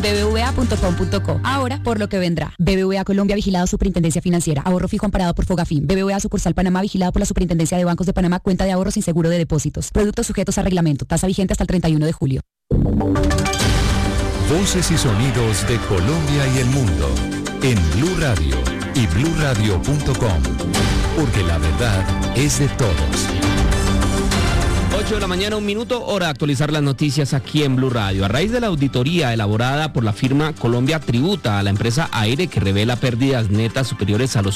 bbva.com.co. Ahora, por lo que vendrá. BBVA Colombia, vigilado Superintendencia Financiera. Ahorro fijo amparado por Fogafín. BBVA Sucursal Panamá, vigilado por la Superintendencia de Bancos de Panamá. Cuenta de ahorro sin seguro de depósitos. Productos sujetos a reglamento. Tasa vigente hasta el 31 de julio. Voces y sonidos de Colombia y el mundo en Blue Radio y bluradio.com. Porque la verdad es de todos. 8 de la mañana, 1 minuto, hora de actualizar las noticias aquí en Blue Radio. A raíz de la auditoría elaborada por la firma Colombia Tributa a la empresa Aire, que revela pérdidas netas superiores a los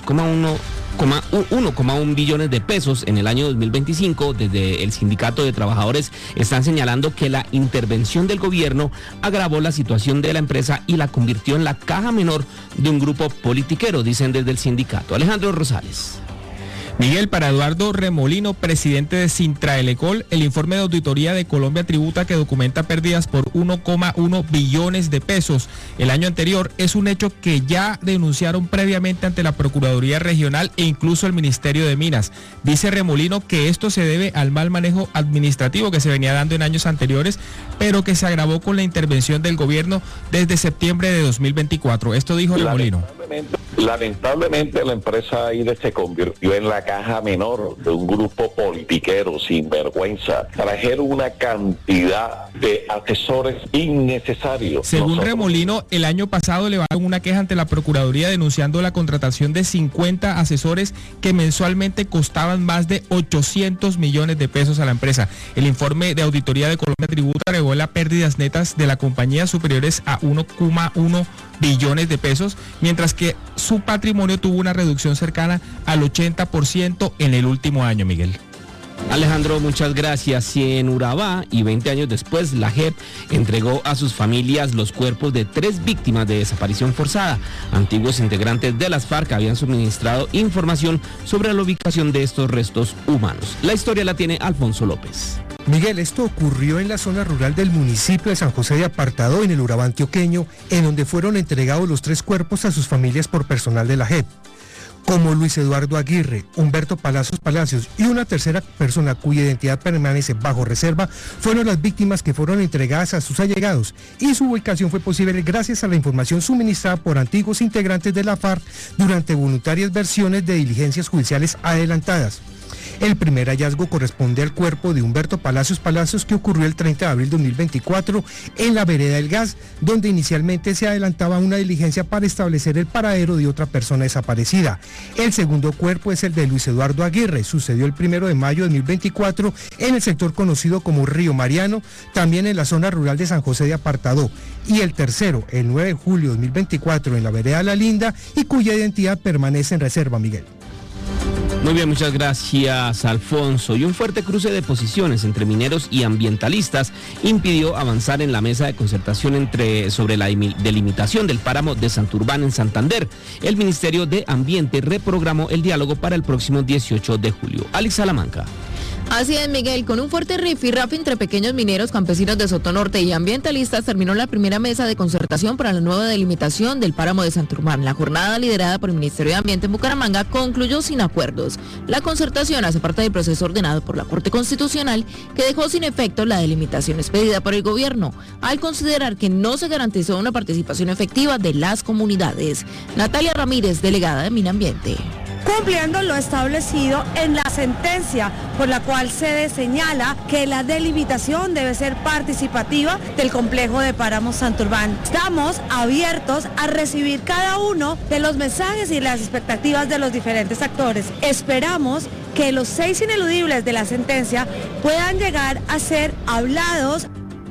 1,1 billones de pesos en el año 2025, desde el Sindicato de Trabajadores están señalando que la intervención del gobierno agravó la situación de la empresa y la convirtió en la caja menor de un grupo politiquero, dicen desde el sindicato. Alejandro Rosales. Miguel, para Eduardo Remolino, presidente de Sintraelecol, el informe de auditoría de Colombia Tributa, que documenta pérdidas por 1,1 billones de pesos el año anterior, es un hecho que ya denunciaron previamente ante la Procuraduría Regional e incluso el Ministerio de Minas. Dice Remolino que esto se debe al mal manejo administrativo que se venía dando en años anteriores, pero que se agravó con la intervención del gobierno desde septiembre de 2024. Esto dijo Remolino. Lamentablemente la empresa Aire se convirtió en la caja menor de un grupo politiquero sin vergüenza. Trajeron una cantidad de asesores innecesarios. Según Remolino, el año pasado elevaron una queja ante la Procuraduría denunciando la contratación de 50 asesores que mensualmente costaban más de 800 millones de pesos a la empresa. El informe de auditoría de Colombia Tributa revela pérdidas netas de la compañía superiores a 1,1 billones de pesos, mientras que su patrimonio tuvo una reducción cercana al 80% en el último año, Miguel. Alejandro, muchas gracias. Y en Urabá, y 20 años después, la JEP entregó a sus familias los cuerpos de 3 víctimas de desaparición forzada. Antiguos integrantes de las FARC habían suministrado información sobre la ubicación de estos restos humanos. La historia la tiene Alfonso López. Miguel, esto ocurrió en la zona rural del municipio de San José de Apartadó, en el Urabá antioqueño, en donde fueron entregados los 3 cuerpos a sus familias por personal de la JEP. Como Luis Eduardo Aguirre, Humberto Palacios y una tercera persona cuya identidad permanece bajo reserva, fueron las víctimas que fueron entregadas a sus allegados, y su ubicación fue posible gracias a la información suministrada por antiguos integrantes de la FARC durante voluntarias versiones de diligencias judiciales adelantadas. El primer hallazgo corresponde al cuerpo de Humberto Palacios, que ocurrió el 30 de abril de 2024 en la vereda del Gas, donde inicialmente se adelantaba una diligencia para establecer el paradero de otra persona desaparecida. El segundo cuerpo es el de Luis Eduardo Aguirre, sucedió el 1 de mayo de 2024 en el sector conocido como Río Mariano, también en la zona rural de San José de Apartadó. Y el tercero, el 9 de julio de 2024 en la vereda La Linda, y cuya identidad permanece en reserva, Miguel. Muy bien, muchas gracias, Alfonso. Y un fuerte cruce de posiciones entre mineros y ambientalistas impidió avanzar en la mesa de concertación sobre la delimitación del páramo de Santurbán en Santander. El Ministerio de Ambiente reprogramó el diálogo para el próximo 18 de julio. Alex Salamanca. Así es, Miguel, con un fuerte rifirrafe entre pequeños mineros, campesinos de Sotonorte y ambientalistas, terminó la primera mesa de concertación para la nueva delimitación del páramo de Santurbán. La jornada, liderada por el Ministerio de Ambiente en Bucaramanga, concluyó sin acuerdos. La concertación hace parte del proceso ordenado por la Corte Constitucional, que dejó sin efecto la delimitación expedida por el gobierno, al considerar que no se garantizó una participación efectiva de las comunidades. Natalia Ramírez, delegada de Minambiente. Cumpliendo lo establecido en la sentencia por la cual se señala que la delimitación debe ser participativa del complejo de páramos Santurbán. Estamos abiertos a recibir cada uno de los mensajes y las expectativas de los diferentes actores. Esperamos que los 6 ineludibles de la sentencia puedan llegar a ser hablados.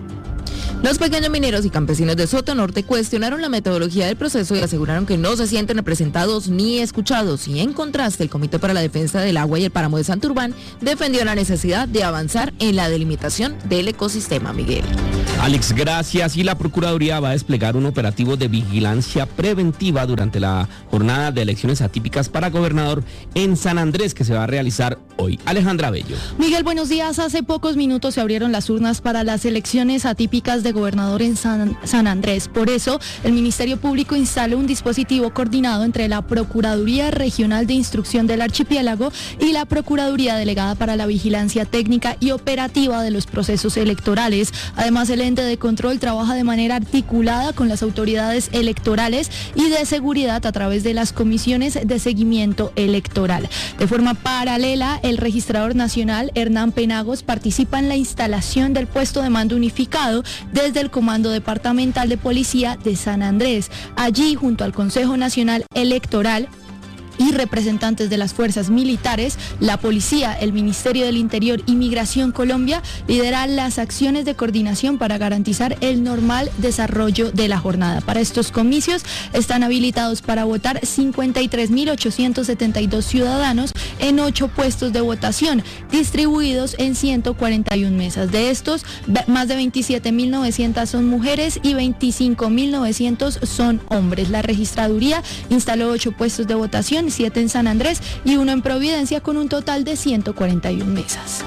Los pequeños mineros y campesinos de Sotonorte cuestionaron la metodología del proceso y aseguraron que no se sienten representados ni escuchados. Y en contraste, el Comité para la Defensa del Agua y el Páramo de Santurbán defendió la necesidad de avanzar en la delimitación del ecosistema, Miguel. Alex, gracias. Y la Procuraduría va a desplegar un operativo de vigilancia preventiva durante la jornada de elecciones atípicas para gobernador en San Andrés, que se va a realizar hoy. Alejandra Bello. Miguel, buenos días. Hace pocos minutos se abrieron las urnas para las elecciones atípicas de gobernador en San Andrés. Por eso, el Ministerio Público instaló un dispositivo coordinado entre la Procuraduría Regional de Instrucción del Archipiélago y la Procuraduría Delegada para la Vigilancia Técnica y Operativa de los Procesos Electorales. Además, el ente de control trabaja de manera articulada con las autoridades electorales y de seguridad a través de las comisiones de seguimiento electoral. De forma paralela, el registrador nacional, Hernán Penagos, participa en la instalación del puesto de mando unificado desde el Comando Departamental de Policía de San Andrés. Allí, junto al Consejo Nacional Electoral y representantes de las fuerzas militares, la policía, el Ministerio del Interior y Migración Colombia lideran las acciones de coordinación para garantizar el normal desarrollo de la jornada. Para estos comicios están habilitados para votar 53.872 ciudadanos en 8 puestos de votación, distribuidos en 141 mesas. De estos, más de 27.900 son mujeres y 25.900 son hombres. La registraduría instaló 8 puestos de votación, 7 en San Andrés y 1 en Providencia, con un total de 141 mesas.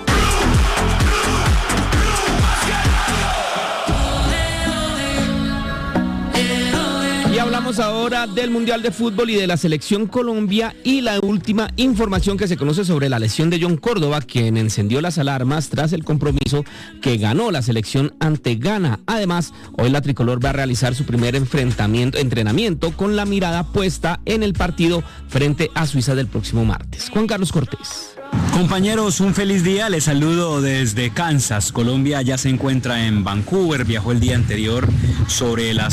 Y hablamos ahora del Mundial de Fútbol y de la Selección Colombia y la última información que se conoce sobre la lesión de John Córdoba, quien encendió las alarmas tras el compromiso que ganó la selección ante Ghana. Además, hoy la tricolor va a realizar su primer entrenamiento con la mirada puesta en el partido frente a Suiza del próximo martes. Juan Carlos Cortés. Compañeros, un feliz día, les saludo desde Kansas. Colombia ya se encuentra en Vancouver, viajó el día anterior sobre las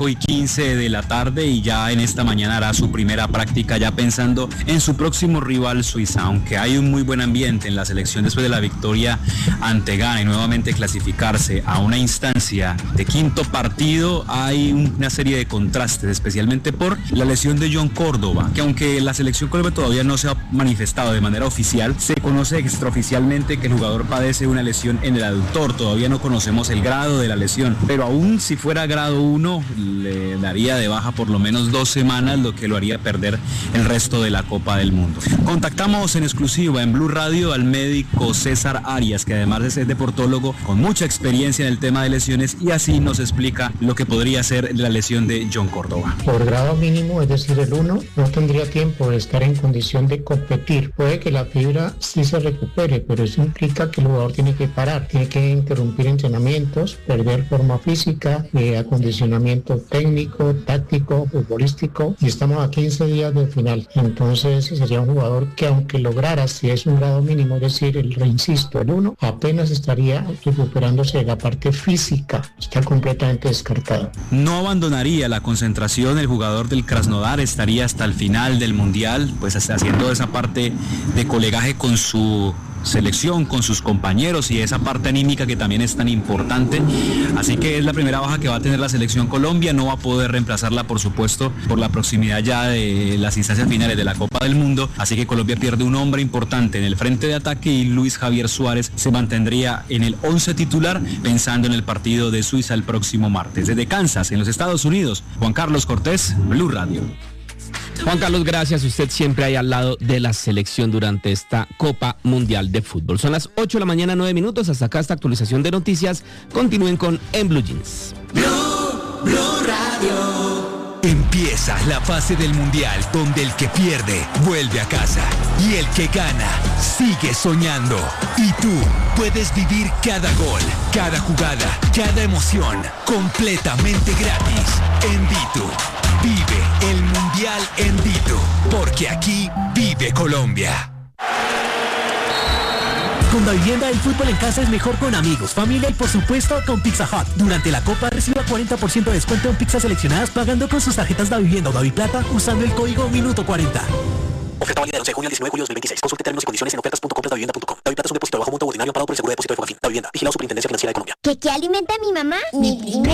5:15 de la tarde y ya en esta mañana hará su primera práctica, ya pensando en su próximo rival Suiza. Aunque hay un muy buen ambiente en la selección después de la victoria ante Ghana y nuevamente clasificarse a una instancia de quinto partido, hay una serie de contrastes, especialmente por la lesión de John Córdoba, que aunque la selección Colombia todavía no se ha manifestado de manera oficial, se conoce extraoficialmente que el jugador padece una lesión en el aductor. Todavía no conocemos el grado de la lesión, pero aún si fuera grado 1, le daría de baja por lo menos 2 semanas, lo que lo haría perder el resto de la Copa del Mundo. Contactamos en exclusiva en Blue Radio al médico César Arias, que además es deportólogo con mucha experiencia en el tema de lesiones, y así nos explica lo que podría ser la lesión de John Córdoba. Por grado mínimo, es decir, el 1, no tendría tiempo de estar en condición de competir. Puede que la fibra sí se recupere, pero eso implica que el jugador tiene que parar, tiene que interrumpir entrenamientos, perder forma física, acondicionamiento técnico, táctico, futbolístico, y estamos a 15 días del final. Entonces sería un jugador que, aunque lograra, si es un grado mínimo, es decir, el 1, apenas estaría recuperándose de la parte física, está completamente descartado. No abandonaría la concentración el jugador del Krasnodar, estaría hasta el final del Mundial, pues haciendo esa parte de colegaje con su selección, con sus compañeros, y esa parte anímica que también es tan importante. Así que es la primera baja que va a tener la selección Colombia. No va a poder reemplazarla, por supuesto, por la proximidad ya de las instancias finales de la Copa del Mundo. Así que Colombia pierde un hombre importante en el frente de ataque y Luis Javier Suárez se mantendría en el 11 titular, pensando en el partido de Suiza el próximo martes. Desde Kansas, en los Estados Unidos, Juan Carlos Cortés, Blue Radio. Juan Carlos, gracias. Usted siempre ahí al lado de la selección durante esta Copa Mundial de Fútbol. Son las 8 de la mañana, 9 minutos. Hasta acá esta actualización de noticias. Continúen con En Blue Jeans. Blue Radio. Empieza la fase del Mundial donde el que pierde vuelve a casa y el que gana sigue soñando. Y tú puedes vivir cada gol, cada jugada, cada emoción completamente gratis en Vitu. Vive el Mundial en Vitu, porque aquí vive Colombia. Con Davivienda, el fútbol en casa es mejor con amigos, familia y por supuesto con Pizza Hut. Durante la Copa reciba 40% de descuento en pizzas seleccionadas pagando con sus tarjetas Davivienda o Daviplata usando el código Minuto40. Oferta válida del 11 de junio al 19 de julio de 2026. Consulte términos y condiciones en ofertas.com.davivienda.com. Daviplata es un depósito de bajo monto ordinario amparado por el seguro de depósito de Fogafín. Davivienda, vigilado Superintendencia Financiera de Colombia. ¿Qué alimenta a mi mamá? Mi primer